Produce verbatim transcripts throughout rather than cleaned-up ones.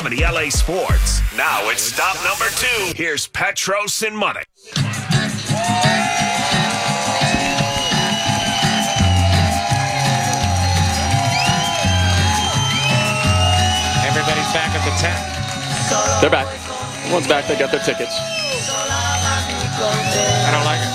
The L A Sports. Now it's stop number two. Here's Petros and Money. Everybody's back at the tent. They're back. One's back. They got their tickets. I don't like it.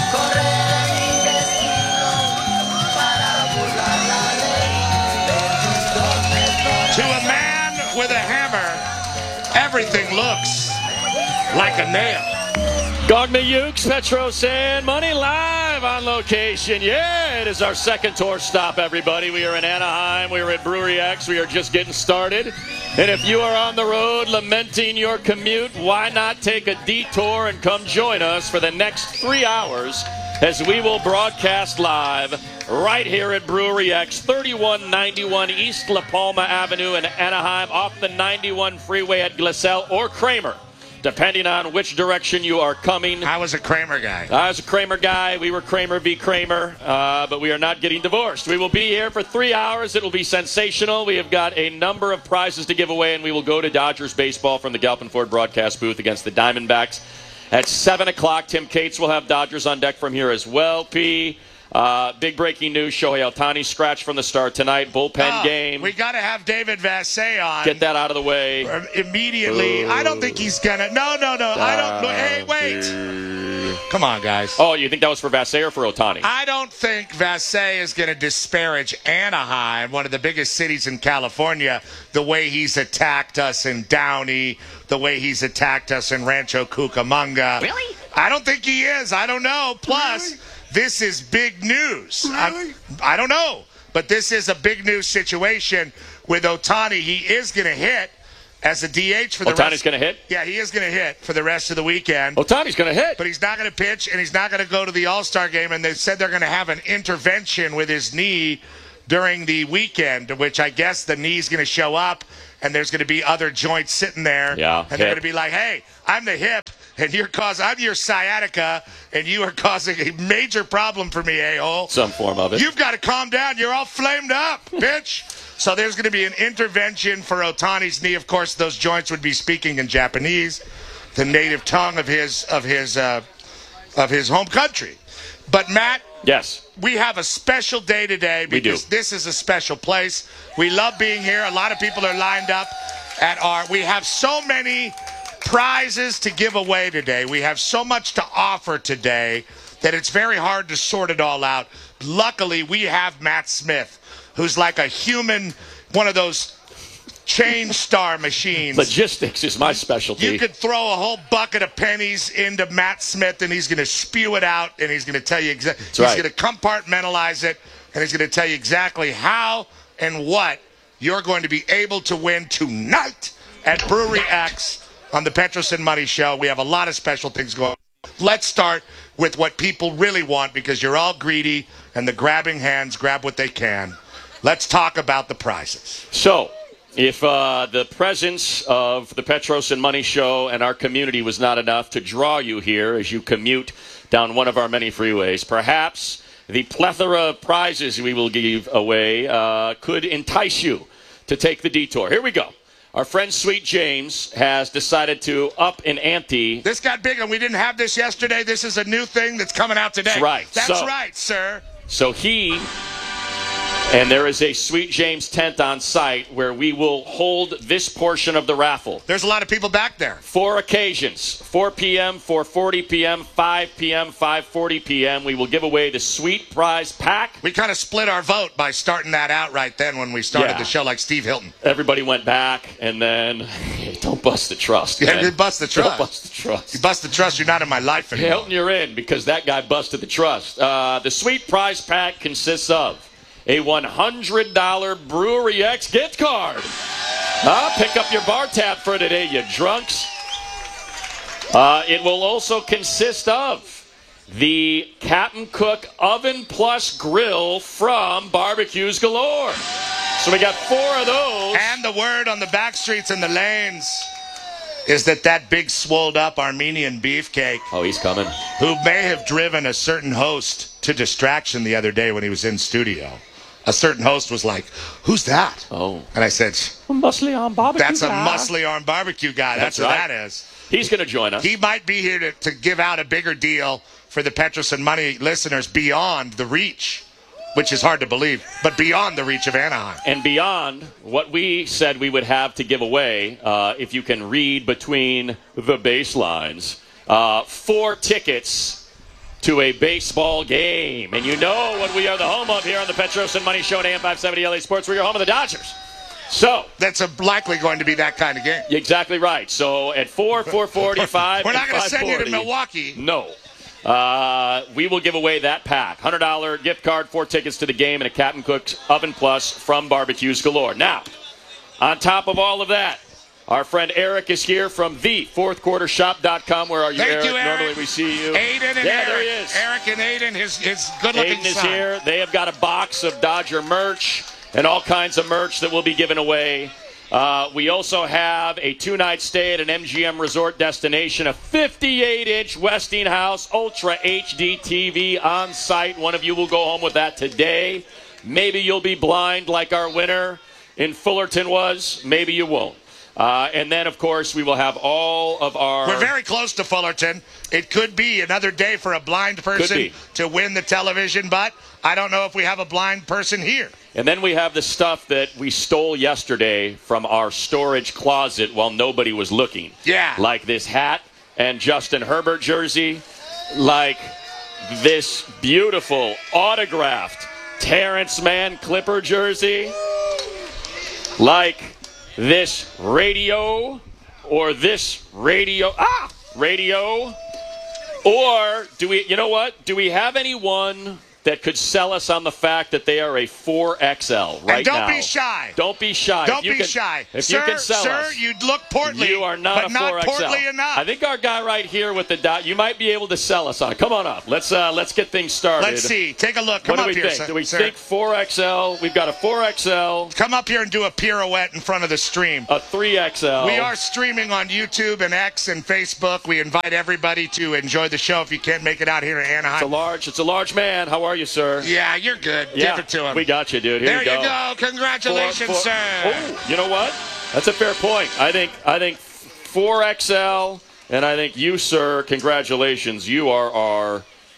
To a man with a hammer, everything looks like a nail. Gogna Ukes, Petros and Money live on location. Yeah, it is our second tour stop, everybody. We are in Anaheim. We are at Brewery X. We are just getting started. And if you are on the road lamenting your commute, why not take a detour and come join us for the next three hours as we will broadcast live right here at Brewery X, thirty-one ninety-one East La Palma Avenue in Anaheim, off the ninety-one freeway at Gliselle or Kramer, depending on which direction you are coming. I was a Kramer guy. I was a Kramer guy. We were Kramer v. Kramer, uh, but we are not getting divorced. We will be here for three hours. It will be sensational. We have got a number of prizes to give away, and we will go to Dodgers baseball from the Galpin Ford broadcast booth against the Diamondbacks. At seven o'clock, Tim Cates will have Dodgers on deck from here as well, P. Uh, big breaking news, Shohei Ohtani scratched from the start tonight, bullpen oh, game. We got to have David Vassay on. Get that out of the way. Immediately. Ooh. I don't think he's going to. No, no, no. I don't. Hey, wait. Come on, guys. Oh, you think that was for Vassay or for Ohtani? I don't think Vassay is going to disparage Anaheim, one of the biggest cities in California, the way he's attacked us in Downey, the way he's attacked us in Rancho Cucamonga. Really? I don't think he is. I don't know. Plus, really? This is big news. Really? I, I don't know. But this is a big news situation with Ohtani. He is going to hit as a D H for the Ohtani's rest. going to hit? Yeah, he is going to hit for the rest of the weekend. Ohtani's going to hit. But he's not going to pitch, and he's not going to go to the All-Star game. And they said they're going to have an intervention with his knee during the weekend, which I guess the knee's going to show up, and there's going to be other joints sitting there. Yeah, and hip. they're going to be like, hey, I'm the hip, and you're causing, I'm your sciatica, and you are causing a major problem for me, a-hole. Some form of it. You've got to calm down. You're all flamed up, bitch. So there's going to be an intervention for Ohtani's knee. Of course, those joints would be speaking in Japanese, the native tongue of his of his uh, of his home country. But Matt, yes, we have a special day today because this is a special place. We love being here. A lot of people are lined up at our. We have so many prizes to give away today. We have so much to offer today that it's very hard to sort it all out. Luckily, we have Matt Smith, who's like a human, one of those chain star machines. Logistics is my specialty. You could throw a whole bucket of pennies into Matt Smith, and he's going to spew it out, and he's going to tell you exactly. He's right. going to compartmentalize it, and he's going to tell you exactly how and what you're going to be able to win tonight at Brewery X on the Petros and Money Show. We have a lot of special things going on. Let's start with what people really want, because you're all greedy, and the grabbing hands grab what they can. Let's talk about the prizes. So, if uh, the presence of the Petros and Money Show and our community was not enough to draw you here as you commute down one of our many freeways, perhaps the plethora of prizes we will give away uh, could entice you to take the detour. Here we go. Our friend Sweet James has decided to up an ante. This got big, and we didn't have this yesterday. This is a new thing that's coming out today. That's right. That's so, right, sir. So he... And there is a Sweet James tent on site where we will hold this portion of the raffle. There's a lot of people back there. Four occasions, four p.m., four forty p.m., five p.m., five forty p.m. We will give away the Sweet Prize Pack. We kind of split our vote by starting that out right then when we started yeah. the show, like Steve Hilton. Everybody went back, and then, don't bust the trust. Yeah, man. you bust the trust. Don't bust the trust. You bust the trust, you're not in my life anymore. Hilton, you're in, because that guy busted the trust. Uh, the Sweet Prize Pack consists of a one hundred dollars Brewery X gift card. Uh, pick up your bar tab for today, you drunks. Uh, it will also consist of the Captain Cook Oven Plus Grill from Barbecues Galore. So we got four of those. And the word on the back streets and the lanes is that that big swolled up Armenian beefcake, oh, he's coming, who may have driven a certain host to distraction the other day when he was in studio, a certain host was like, "Who's that?" Oh. And I said, A muscly arm barbecue "That's a guy. muscly arm barbecue guy. That's, That's what right. that is." He's going to join us. He might be here to, to give out a bigger deal for the Petros and Money listeners beyond the reach, which is hard to believe, but beyond the reach of Anaheim. And beyond what we said we would have to give away, uh, if you can read between the baselines, uh, four tickets to a baseball game. And you know what we are the home of here on the Petros and Money Show at A M five seventy L A Sports. We're your home of the Dodgers. So that's a, likely going to be that kind of game. Exactly right. So at four, four forty-five, we're not going to send you to five forty, Milwaukee. No. Uh, we will give away that pack. one hundred dollars gift card, four tickets to the game, and a Captain Cook's Oven Plus from Barbecues Galore. Now, on top of all of that, our friend Eric is here from the fourth quarter shop dot com. Where are you, Thank Eric? you, Eric? Normally we see you. Aiden and yeah, Eric. there he is. Eric and Aiden, his, his good-looking Aiden is son. here. They have got a box of Dodger merch and all kinds of merch that we'll be giving away. Uh, we also have a two-night stay at an M G M resort destination, a fifty-eight inch Westinghouse Ultra H D T V on site. One of you will go home with that today. Maybe you'll be blind like our winner in Fullerton was. Maybe you won't. Uh, and then, of course, we will have all of our... We're very close to Fullerton. It could be another day for a blind person to win the television, but I don't know if we have a blind person here. And then we have the stuff that we stole yesterday from our storage closet while nobody was looking. Yeah. Like this hat and Justin Herbert jersey. Like this beautiful autographed Terrence Mann Clipper jersey. Like this radio or this radio. Ah! Radio. Or do we, you know what? Do we have anyone that could sell us on the fact that they are a four X L right and don't now? be shy. Don't be shy. Don't if you be can, shy. If sir, you can sell sir, us, you look portly. You are not but a four X L. not portly enough. I think our guy right here with the dot, you might be able to sell us on it. Come on up. Let's uh, let's get things started. Let's see. Take a look. Come what up do we here, think? sir. Do we sir. think four X L? We've got a four X L. Come up here and do a pirouette in front of the stream. A three X L. We are streaming on YouTube and X and Facebook. We invite everybody to enjoy the show if you can't make it out here in Anaheim. It's a large, it's a large man. How are you, sir? Yeah, you're good. Yeah, Give it to him. we got you, dude. Here there you go. you go. Congratulations, Four, four, sir. Oh, you know what? That's a fair point. I think I think four X L, and I think you, sir, congratulations. You are our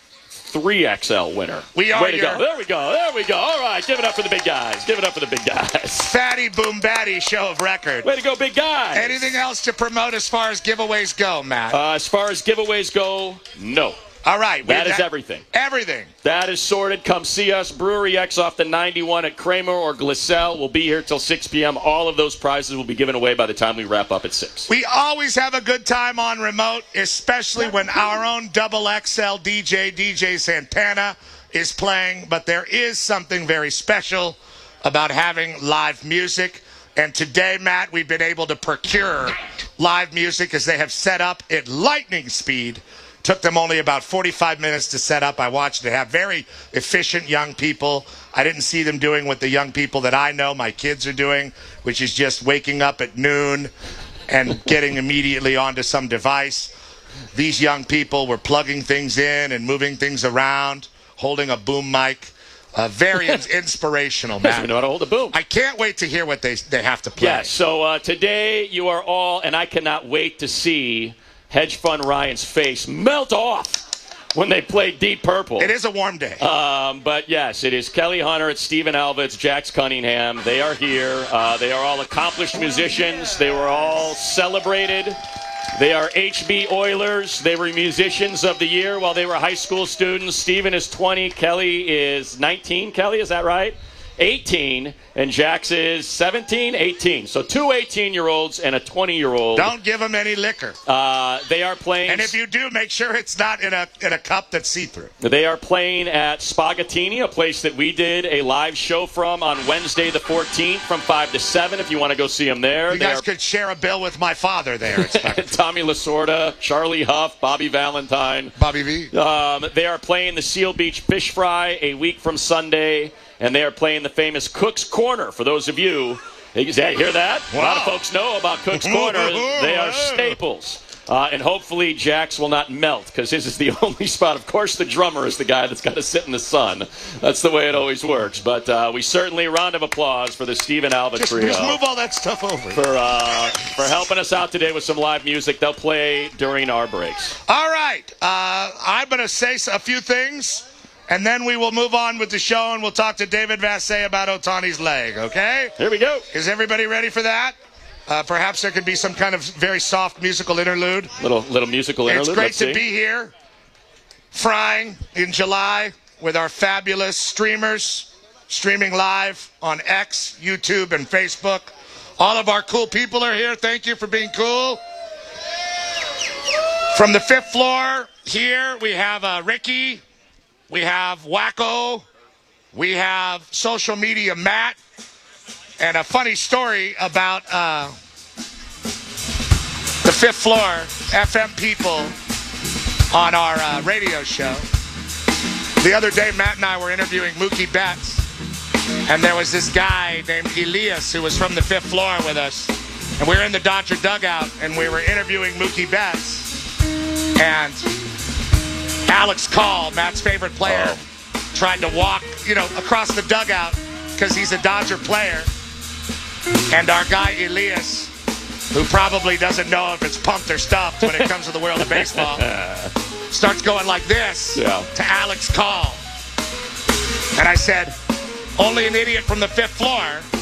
three X L winner. We are Way to your... go. There we go. There we go. All right. Give it up for the big guys. Give it up for the big guys. Fatty Boom Batty show of record. Way to go, big guys. Anything else to promote as far as giveaways go, Matt? Uh, as far as giveaways go, no. All right. That is everything. Everything. That is sorted. Come see us. Brewery X off the ninety-one at Kramer or Glacel. We'll be here till six p.m. All of those prizes will be given away by the time we wrap up at six. We always have a good time on remote, especially when our own double X L D J, D J Santana, is playing. But there is something very special about having live music. And today, Matt, we've been able to procure live music as they have set up at lightning speed. Took them only about forty-five minutes to set up. I watched it have very efficient young people. I didn't see them doing what the young people that I know, my kids, are doing, which is just waking up at noon and getting immediately onto some device. These young people were plugging things in and moving things around, holding a boom mic. Uh, very inspirational, man. You know how to hold a boom. I can't wait to hear what they they have to play. Yeah, so uh, today you are all, and I cannot wait to see Hedge Fund Ryan's face melt off when they play Deep Purple. It is a warm day. Um, but yes, it is Kelly Hunter, it's Stephen Alva, it's Jax Cunningham. They are here. Uh, they are all accomplished musicians. They were all celebrated. They are H B Oilers. They were musicians of the year while they were high school students. Stephen is twenty. Kelly is nineteen. Kelly, is that right? eighteen. And Jax is seventeen, eighteen. So two eighteen-year-olds and a twenty-year-old. Don't give them any liquor. Uh, they are playing. And if you do, make sure it's not in a in a cup that's see-through. They are playing at Spagattini, a place that we did a live show from on Wednesday the fourteenth from five to seven if you want to go see them there. You they guys are... could share a bill with my father there. Tommy Lasorda, Charlie Huff, Bobby Valentine. Bobby V. Um, they are playing the Seal Beach Fish Fry a week from Sunday, and they are playing the famous Cook's Corner. For those of you, you hear that? Wow. A lot of folks know about Cook's Corner. They are staples Uh, and hopefully Jax will not melt, because his is the only spot. Of course, the drummer is the guy that's got to sit in the sun. That's the way it always works. But uh, we certainly, round of applause for the Steven Alva just, Trio. Just move all that stuff over. For, uh, for helping us out today with some live music. They'll play during our breaks. All right. Uh, I'm going to say a few things, and then we will move on with the show, and we'll talk to David Vassegh about Ohtani's leg, okay? Here we go. Is everybody ready for that? Uh, perhaps there could be some kind of very soft musical interlude. Little little musical interlude. It's great Let's to see. be here, frying in July with our fabulous streamers, streaming live on X, YouTube, and Facebook. All of our cool people are here. Thank you for being cool. From the fifth floor here, we have uh, Ricky, we have Wacko, we have social media Matt. And a funny story about uh, the fifth floor F M people on our uh, radio show. The other day, Matt and I were interviewing Mookie Betts, and there was this guy named Elias who was from the fifth floor with us. And we were in the Dodger dugout, and we were interviewing Mookie Betts. And Alex Call, Matt's favorite player, oh. tried to walk, you know, across the dugout because he's a Dodger player. And our guy Elias, who probably doesn't know if it's pumped or stuffed when it comes to the world of baseball, starts going like this yeah. to Alex Call. And I said, only an idiot from the fifth floor,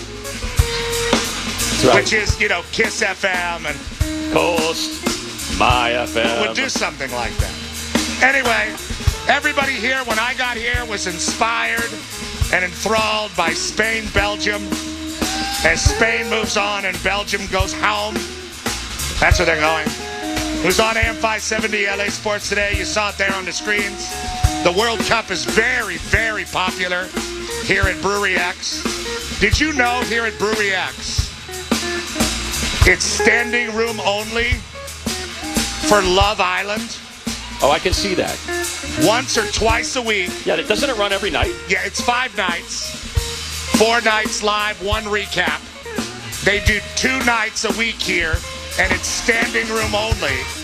right. which is, you know, Kiss F M and Coast, My F M. Would do something like that. Anyway, everybody here, when I got here, was inspired and enthralled by Spain, Belgium. As Spain moves on and Belgium goes home, that's where they're going. It was on A M five seventy L A Sports Today. You saw it there on the screens. The World Cup is very, very popular here at Brewery X. Did you know here at Brewery X, it's standing room only for Love Island? Oh, I can see that. Once or twice a week. Yeah, doesn't it run every night? Yeah, it's five nights. Four nights live, one recap. They do two nights a week here, and it's standing room only.